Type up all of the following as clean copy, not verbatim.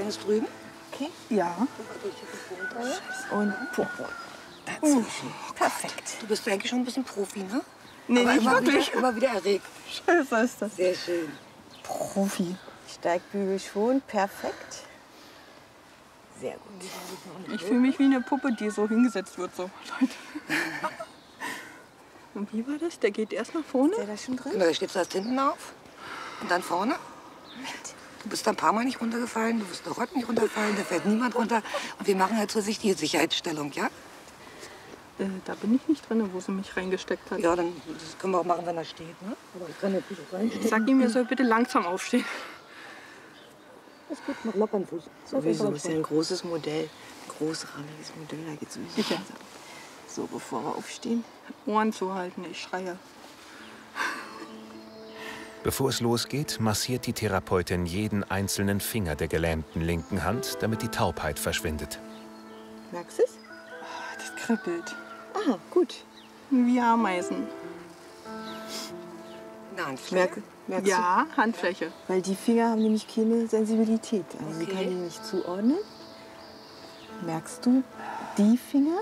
ist drüben. Okay. Ja. Und dazwischen. Perfekt. Du bist eigentlich schon ein bisschen Profi, ne? Nee, aber nicht wirklich. Immer wieder erregt. Scheiße ist das. Sehr schön. Profi. Steigbügel schon, perfekt. Sehr gut. Ich fühle mich wie eine Puppe, die so hingesetzt wird. So. Leute. Und wie war das? Der geht erst nach vorne? Ist der da schon drin? Genau, da steht zuerst hinten auf und dann vorne. Du bist ein paar Mal nicht runtergefallen, du wirst auch heute nicht runterfallen, da fällt niemand runter. Und wir machen halt so die Sicherheitsstellung, ja? Da bin ich nicht drin, wo sie mich reingesteckt hat. Ja, dann das können wir auch machen, wenn er steht, ne? Aber ich kann natürlich auch reinstehen. Ich sag ihm, er soll bitte langsam aufstehen. Ist gut, mach locker den Fuß. Sowieso ist ja ein großes Modell. Ein großrahmiges Modell, da geht's sowieso Sicher. langsam. So, bevor wir aufstehen. Ohren zuhalten, ich schreie. Bevor es losgeht, massiert die Therapeutin jeden einzelnen Finger der gelähmten linken Hand, damit die Taubheit verschwindet. Merkst du es? Das kribbelt. Ah, gut. Wie Ameisen. Eine Handfläche? Merkst Ja, Handfläche. du? Weil die Finger haben nämlich keine Sensibilität. Also sie Okay. kann die nicht zuordnen. Merkst du die Finger?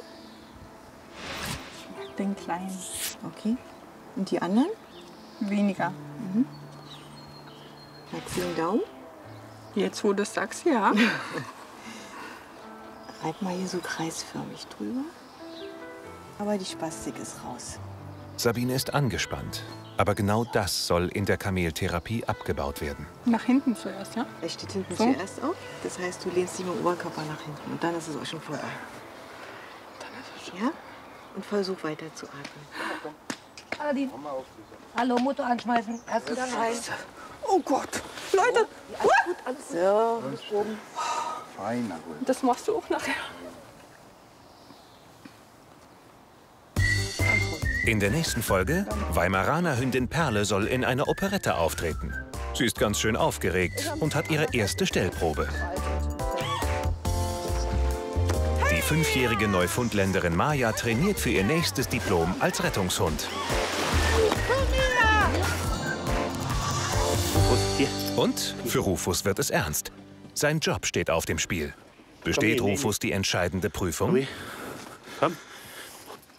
Den kleinen. Okay. Und die anderen? Weniger. Merkst du den Daumen? Jetzt, wo du das sagst, ja. Reib mal hier so kreisförmig drüber. Aber die Spastik ist raus. Sabine ist angespannt. Aber genau das soll in der Kameltherapie abgebaut werden. Nach hinten zuerst, ja? Er steht hinten So. zuerst auf. Das heißt, du lehnst dich mit dem Oberkörper nach hinten. Und dann ist es auch schon vorbei. Dann ist es schon. Ja? Und versuch weiter zu atmen. Aladin. Hallo, Motor anschmeißen. Erst wieder rein. Oh Gott. Leute, So. Fein, na gut. das machst du auch nachher. In der nächsten Folge, Weimaraner Hündin Perle soll in einer Operette auftreten. Sie ist ganz schön aufgeregt und hat ihre erste Stellprobe. Die 5-jährige Neufundländerin Maja trainiert für ihr nächstes Diplom als Rettungshund. Und für Rufus wird es ernst. Sein Job steht auf dem Spiel. Besteht Rufus die entscheidende Prüfung? Komm.